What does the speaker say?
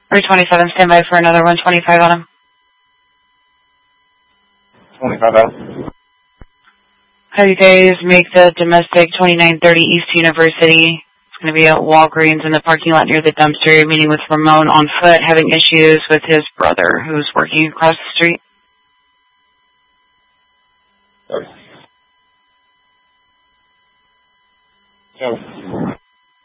327, stand by for another 125 on him. 25 out. How you guys make the domestic 2930 East University? It's going to be at Walgreens in the parking lot near the dumpster, meeting with Ramon on foot, having issues with his brother who's working across the street. Okay.